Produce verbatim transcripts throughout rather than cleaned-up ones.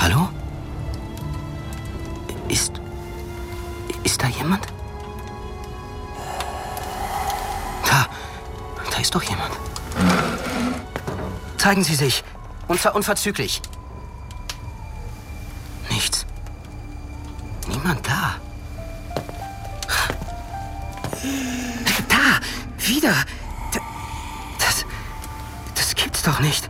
Hallo? Ist... Ist da jemand? Da... Da ist doch jemand. Zeigen Sie sich. Und zwar unverzüglich. Nichts. Niemand da. Da! Wieder! Das... Das gibt's doch nicht.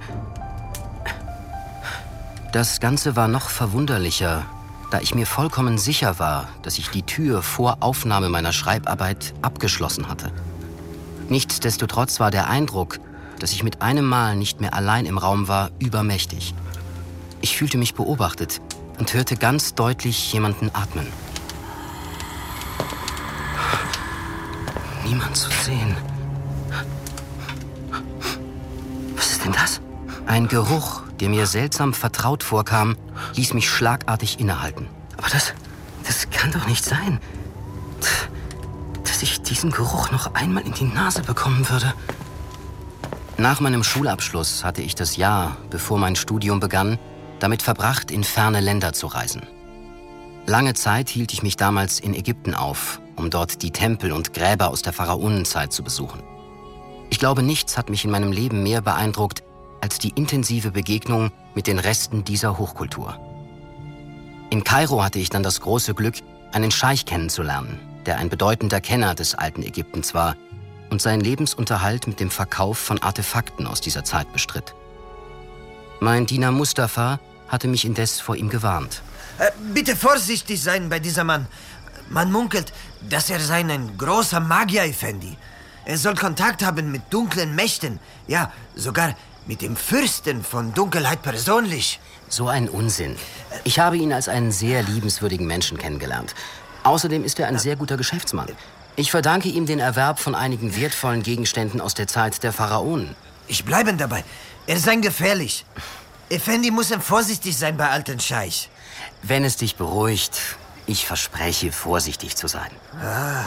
Das Ganze war noch verwunderlicher, da ich mir vollkommen sicher war, dass ich die Tür vor Aufnahme meiner Schreibarbeit abgeschlossen hatte. Nichtsdestotrotz war der Eindruck, dass ich mit einem Mal nicht mehr allein im Raum war, übermächtig. Ich fühlte mich beobachtet und hörte ganz deutlich jemanden atmen. Niemand zu sehen. Was ist denn das? Ein Geruch, der mir seltsam vertraut vorkam, ließ mich schlagartig innehalten. Aber das, das kann doch nicht sein, dass ich diesen Geruch noch einmal in die Nase bekommen würde. Nach meinem Schulabschluss hatte ich das Jahr, bevor mein Studium begann, damit verbracht, in ferne Länder zu reisen. Lange Zeit hielt ich mich damals in Ägypten auf, um dort die Tempel und Gräber aus der Pharaonenzeit zu besuchen. Ich glaube, nichts hat mich in meinem Leben mehr beeindruckt als die intensive Begegnung mit den Resten dieser Hochkultur. In Kairo hatte ich dann das große Glück, einen Scheich kennenzulernen, der ein bedeutender Kenner des alten Ägyptens war und seinen Lebensunterhalt mit dem Verkauf von Artefakten aus dieser Zeit bestritt. Mein Diener Mustafa hatte mich indes vor ihm gewarnt. Äh, bitte vorsichtig sein bei diesem Mann. Man munkelt, dass er sei ein großer Magier, Effendi. Er soll Kontakt haben mit dunklen Mächten, ja, sogar mit dem Fürsten von Dunkelheit persönlich. So ein Unsinn. Ich habe ihn als einen sehr liebenswürdigen Menschen kennengelernt. Außerdem ist er ein sehr guter Geschäftsmann. Ich verdanke ihm den Erwerb von einigen wertvollen Gegenständen aus der Zeit der Pharaonen. Ich bleibe dabei. Er sei gefährlich. Effendi muss vorsichtig sein bei alten Scheich. Wenn es dich beruhigt, ich verspreche, vorsichtig zu sein. Ah.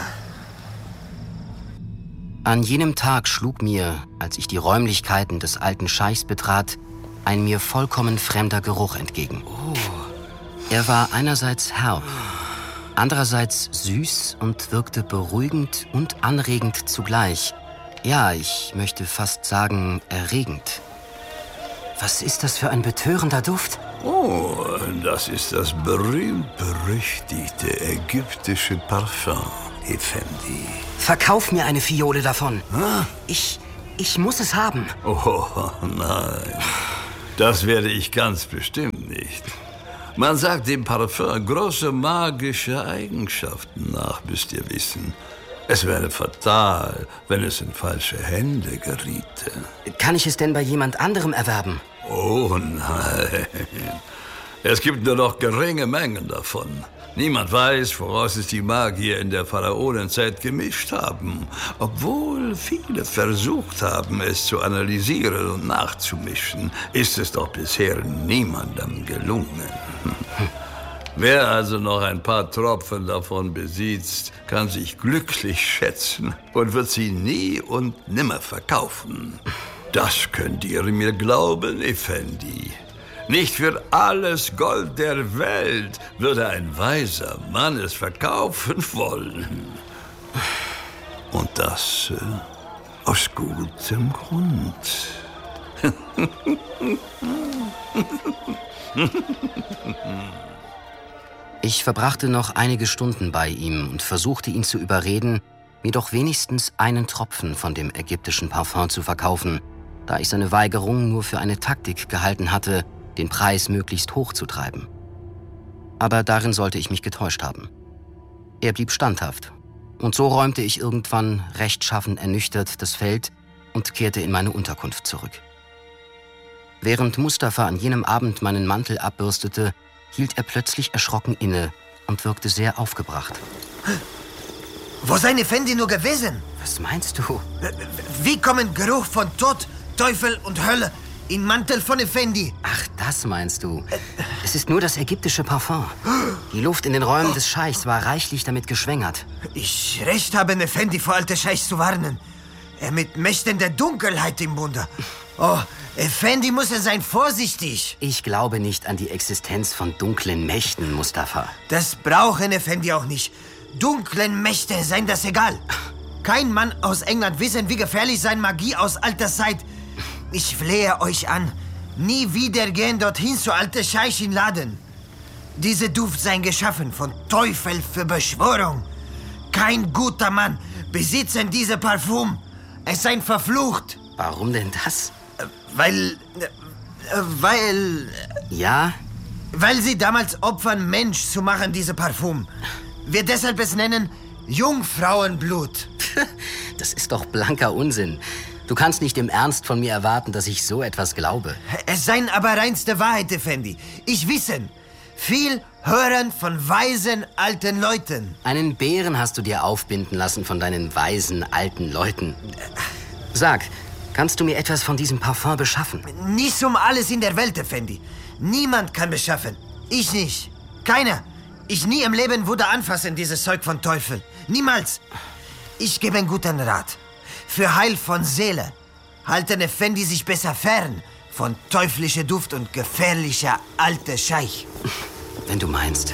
An jenem Tag schlug mir, als ich die Räumlichkeiten des alten Scheichs betrat, ein mir vollkommen fremder Geruch entgegen. Oh. Er war einerseits herb, andererseits süß und wirkte beruhigend und anregend zugleich. Ja, ich möchte fast sagen, erregend. Was ist das für ein betörender Duft? Oh, das ist das berühmt-berüchtigte ägyptische Parfum, Effendi. Verkauf mir eine Fiole davon. Hm? Ich, ich muss es haben. Oh, nein. Das werde ich ganz bestimmt nicht. Man sagt dem Parfum große magische Eigenschaften nach, müsst ihr wissen. Es wäre fatal, wenn es in falsche Hände geriete. Kann ich es denn bei jemand anderem erwerben? Oh nein. Es gibt nur noch geringe Mengen davon. Niemand weiß, woraus es die Magier in der Pharaonenzeit gemischt haben, obwohl viele versucht haben, es zu analysieren und nachzumischen, ist es doch bisher niemandem gelungen. Wer also noch ein paar Tropfen davon besitzt, kann sich glücklich schätzen und wird sie nie und nimmer verkaufen. Das könnt ihr mir glauben, Effendi. Nicht für alles Gold der Welt würde ein weiser Mann es verkaufen wollen. Und das äh, aus gutem Grund. Ich verbrachte noch einige Stunden bei ihm und versuchte ihn zu überreden, mir doch wenigstens einen Tropfen von dem ägyptischen Parfum zu verkaufen, da ich seine Weigerung nur für eine Taktik gehalten hatte, den Preis möglichst hoch zu treiben. Aber darin sollte ich mich getäuscht haben. Er blieb standhaft, und so räumte ich irgendwann rechtschaffen ernüchtert das Feld und kehrte in meine Unterkunft zurück. Während Mustafa an jenem Abend meinen Mantel abbürstete, hielt er plötzlich erschrocken inne und wirkte sehr aufgebracht. Wo sei Effendi nur gewesen? Was meinst du? Wie kommen Geruch von Tod, Teufel und Hölle in Mantel von Effendi? Ach, das meinst du. Es ist nur das ägyptische Parfum. Die Luft in den Räumen des Scheichs war reichlich damit geschwängert. Ich recht habe, Effendi vor alte Scheichs zu warnen. Er mit Mächten der Dunkelheit im Bunde. Oh, Effendi muss er sein vorsichtig. Ich glaube nicht an die Existenz von dunklen Mächten, Mustafa. Das brauchen Effendi auch nicht. Dunklen Mächte seien das egal. Kein Mann aus England wissen, wie gefährlich sein Magie aus alter Zeit. Ich flehe euch an, nie wieder gehen dorthin zu alte Scheich in Laden. Diese Duft seien geschaffen von Teufel für Beschwörung. Kein guter Mann besitzen diese Parfum. Es sei verflucht. Warum denn das? Weil... Weil... Ja? Weil sie damals opfern, Mensch zu machen, diese Parfum. Wir deshalb es nennen Jungfrauenblut. Das ist doch blanker Unsinn. Du kannst nicht im Ernst von mir erwarten, dass ich so etwas glaube. Es seien aber reinste Wahrheit, Effendi. Ich wissen. Viel hören von weisen alten Leuten. Einen Bären hast du dir aufbinden lassen von deinen weisen alten Leuten. Sag, kannst du mir etwas von diesem Parfum beschaffen? Nicht um alles in der Welt, Effendi. Niemand kann beschaffen. Ich nicht. Keiner. Ich nie im Leben würde anfassen, dieses Zeug von Teufel. Niemals. Ich gebe einen guten Rat. Für Heil von Seele halten Effendi sich besser fern von teuflischer Duft und gefährlicher alter Scheich. Wenn du meinst.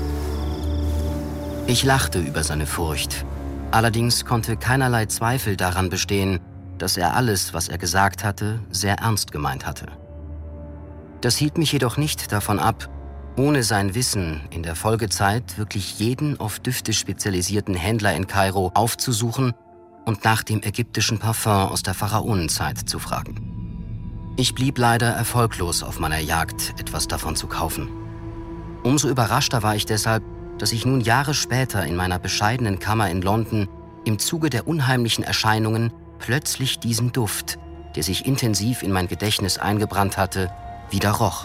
Ich lachte über seine Furcht. Allerdings konnte keinerlei Zweifel daran bestehen, dass er alles, was er gesagt hatte, sehr ernst gemeint hatte. Das hielt mich jedoch nicht davon ab, ohne sein Wissen in der Folgezeit wirklich jeden auf Düfte spezialisierten Händler in Kairo aufzusuchen und nach dem ägyptischen Parfum aus der Pharaonenzeit zu fragen. Ich blieb leider erfolglos auf meiner Jagd, etwas davon zu kaufen. Umso überraschter war ich deshalb, dass ich nun Jahre später in meiner bescheidenen Kammer in London im Zuge der unheimlichen Erscheinungen plötzlich diesen Duft, der sich intensiv in mein Gedächtnis eingebrannt hatte, wieder roch.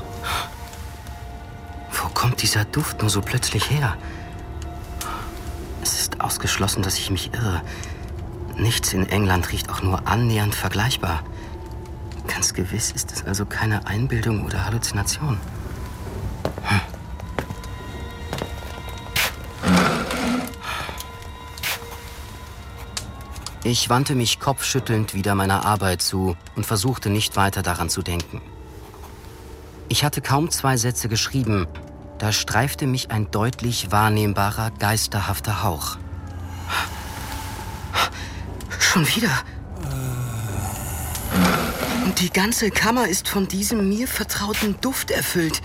Wo kommt dieser Duft nur so plötzlich her? Es ist ausgeschlossen, dass ich mich irre. Nichts in England riecht auch nur annähernd vergleichbar. Ganz gewiss ist es also keine Einbildung oder Halluzination. Hm. Ich wandte mich kopfschüttelnd wieder meiner Arbeit zu und versuchte nicht weiter daran zu denken. Ich hatte kaum zwei Sätze geschrieben, da streifte mich ein deutlich wahrnehmbarer, geisterhafter Hauch. Schon wieder. Und die ganze Kammer ist von diesem mir vertrauten Duft erfüllt.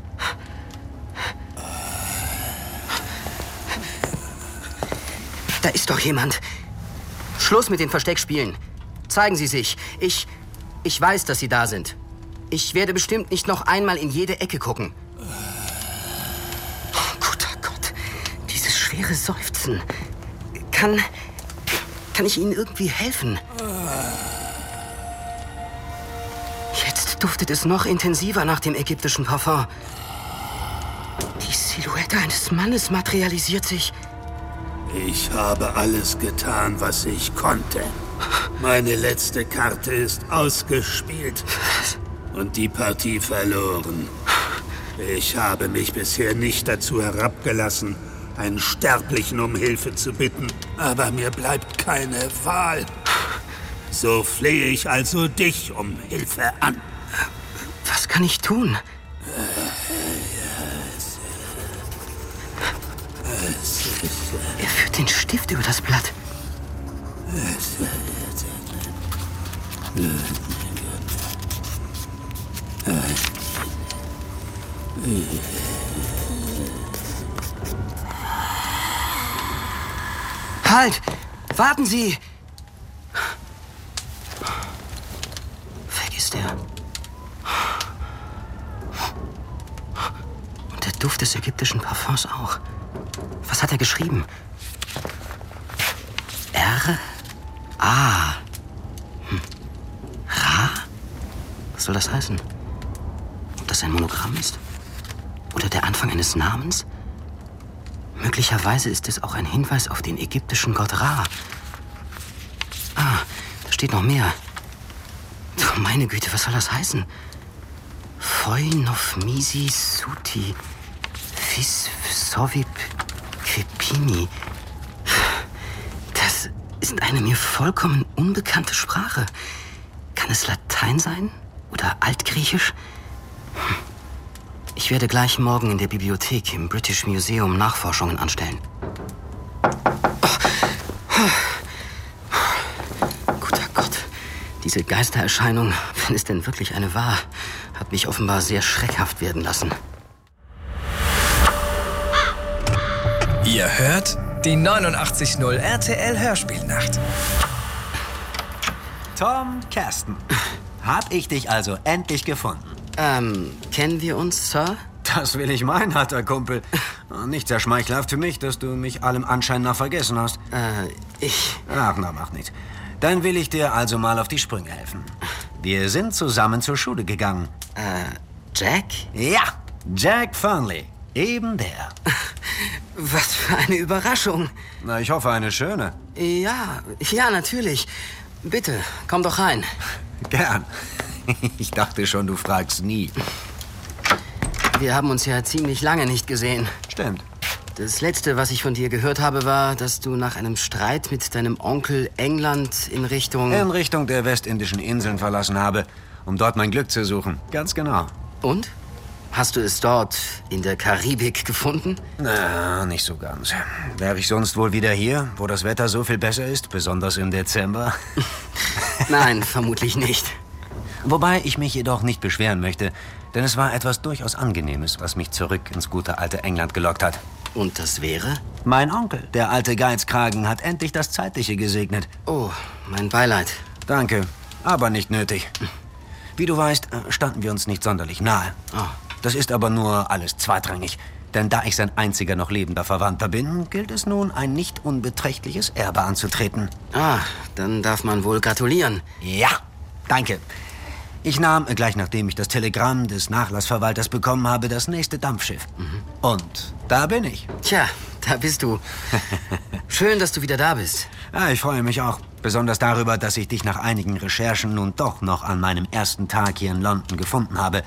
Da ist doch jemand. Schluss mit den Versteckspielen. Zeigen Sie sich. Ich, ich weiß, dass Sie da sind. Ich werde bestimmt nicht noch einmal in jede Ecke gucken. Oh, guter Gott. Dieses schwere Seufzen. Kann, kann ich Ihnen irgendwie helfen? Jetzt duftet es noch intensiver nach dem ägyptischen Parfum. Die Silhouette eines Mannes materialisiert sich. Ich habe alles getan, was ich konnte. Meine letzte Karte ist ausgespielt und die Partie verloren. Ich habe mich bisher nicht dazu herabgelassen, einen Sterblichen um Hilfe zu bitten, aber mir bleibt keine Wahl. So flehe ich also dich um Hilfe an. Was kann ich tun? Er führt den Stift über das Blatt. Halt! Warten Sie! Weg ist er. Und der Duft des ägyptischen Parfums auch. Was hat er geschrieben? R? A. Hm. Ra? Was soll das heißen? Ob das ein Monogramm ist? Oder der Anfang eines Namens? Möglicherweise ist es auch ein Hinweis auf den ägyptischen Gott Ra. Ah, da steht noch mehr. Du meine Güte, was soll das heißen? Phoinofmisi Suti Fis Sovip Quepini. Das ist eine mir vollkommen unbekannte Sprache. Kann es Latein sein? Oder Altgriechisch? Hm. Ich werde gleich morgen in der Bibliothek im British Museum Nachforschungen anstellen. Guter Gott, diese Geistererscheinung, wenn es denn wirklich eine war, hat mich offenbar sehr schreckhaft werden lassen. Ihr hört die neunundachtzig Komma null R T L Hörspielnacht. Tom Kersten, hab ich dich also endlich gefunden. Ähm, kennen wir uns, Sir? Das will ich meinen, alter Kumpel. Nicht sehr schmeichelhaft für mich, dass du mich allem Anschein nach vergessen hast. Äh, ich... Ach, na, macht nichts. Dann will ich dir also mal auf die Sprünge helfen. Wir sind zusammen zur Schule gegangen. Äh, Jack? Ja, Jack Fernley. Eben der. Was für eine Überraschung. Na, ich hoffe, eine schöne. Ja, ja, natürlich. Bitte, komm doch rein. Gern. Ich dachte schon, du fragst nie. Wir haben uns ja ziemlich lange nicht gesehen. Stimmt. Das Letzte, was ich von dir gehört habe, war, dass du nach einem Streit mit deinem Onkel England in Richtung... In Richtung der westindischen Inseln verlassen habe, um dort mein Glück zu suchen. Ganz genau. Und? Hast du es dort in der Karibik gefunden? Na, nicht so ganz. Wäre ich sonst wohl wieder hier, wo das Wetter so viel besser ist, besonders im Dezember? Nein, vermutlich nicht. Wobei ich mich jedoch nicht beschweren möchte, denn es war etwas durchaus Angenehmes, was mich zurück ins gute alte England gelockt hat. Und das wäre? Mein Onkel, der alte Geizkragen, hat endlich das Zeitliche gesegnet. Oh, mein Beileid. Danke, aber nicht nötig. Wie du weißt, standen wir uns nicht sonderlich nahe. Oh. Das ist aber nur alles zweitrangig. Denn da ich sein einziger noch lebender Verwandter bin, gilt es nun, ein nicht unbeträchtliches Erbe anzutreten. Ah, dann darf man wohl gratulieren. Ja, danke. Ich nahm, gleich nachdem ich das Telegramm des Nachlassverwalters bekommen habe, das nächste Dampfschiff. Mhm. Und da bin ich. Tja, da bist du. Schön, dass du wieder da bist. Ja, ich freue mich auch. Besonders darüber, dass ich dich nach einigen Recherchen nun doch noch an meinem ersten Tag hier in London gefunden habe.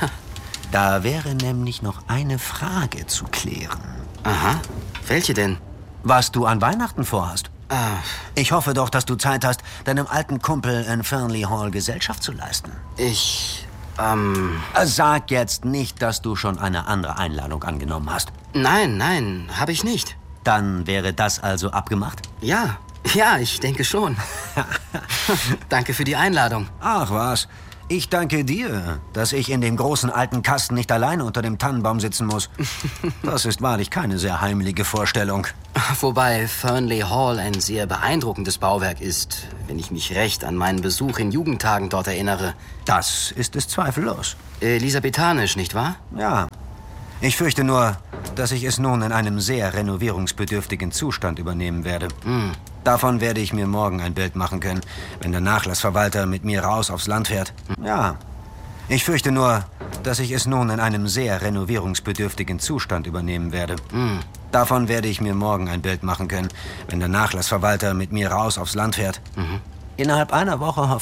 Da wäre nämlich noch eine Frage zu klären. Aha, welche denn? Was du an Weihnachten vorhast. Ah. Ich hoffe doch, dass du Zeit hast, deinem alten Kumpel in Fernley Hall Gesellschaft zu leisten. Ich, ähm... Sag jetzt nicht, dass du schon eine andere Einladung angenommen hast. Nein, nein, habe ich nicht. Dann wäre das also abgemacht? Ja, ja, ich denke schon. Danke für die Einladung. Ach was. Ich danke dir, dass ich in dem großen alten Kasten nicht alleine unter dem Tannenbaum sitzen muss. Das ist wahrlich keine sehr heimelige Vorstellung. Wobei Fernley Hall ein sehr beeindruckendes Bauwerk ist, wenn ich mich recht an meinen Besuch in Jugendtagen dort erinnere. Das ist es zweifellos. Elisabethanisch, nicht wahr? Ja. Ich fürchte nur, dass ich es nun in einem sehr renovierungsbedürftigen Zustand übernehmen werde. Mm. Davon werde ich mir morgen ein Bild machen können, wenn der Nachlassverwalter mit mir raus aufs Land fährt. Ja. Ich fürchte nur, dass ich es nun in einem sehr renovierungsbedürftigen Zustand übernehmen werde. Mm. Davon werde ich mir morgen ein Bild machen können, wenn der Nachlassverwalter mit mir raus aufs Land fährt. Mhm. Innerhalb einer Woche hoffe